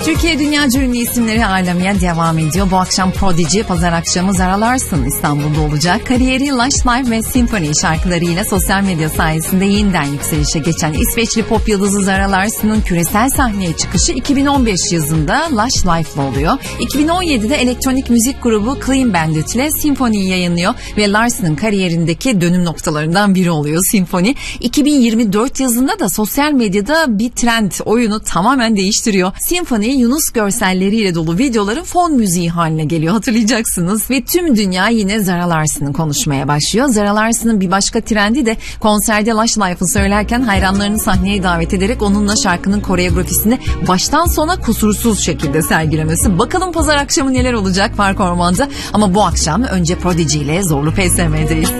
Türkiye dünyaca ünlü isimleri ağırlamaya devam ediyor. Bu akşam Prodigy, pazar akşamı Zara Larsson İstanbul'da olacak. Kariyeri Lush Life ve Symphony şarkılarıyla sosyal medya sayesinde yeniden yükselişe geçen İsveçli pop yıldızı Zara Larsson'un küresel sahneye çıkışı 2015 yazında Lush Life'la oluyor. 2017'de elektronik müzik grubu Clean Bandit ile Symphony'yi yayınlıyor ve Larsson'ın kariyerindeki dönüm noktalarından biri oluyor Symphony. 2024 yazında da sosyal medyada bir trend oyunu tamamen değiştiriyor. Symphony, Yunus görselleriyle dolu videoların fon müziği haline geliyor, hatırlayacaksınız. Ve tüm dünya yine Zara Larsson'ı konuşmaya başlıyor. Zara Larsson'ın bir başka trendi de konserde Lush Life'ı söylerken hayranlarını sahneye davet ederek onunla şarkının koreografisini baştan sona kusursuz şekilde sergilemesi. Bakalım pazar akşamı neler olacak Park Orman'da, ama bu akşam önce Prodigy ile Zorlu PSM'deyiz.